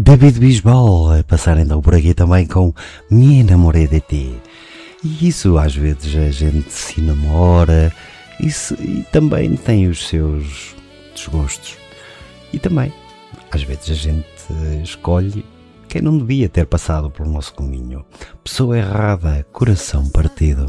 David Bisbal a passar então por aqui também com Me Enamorei de Ti. E isso às vezes a gente se namora e também tem os seus desgostos. E também às vezes a gente escolhe quem não devia ter passado pelo nosso caminho. Pessoa errada, coração partido.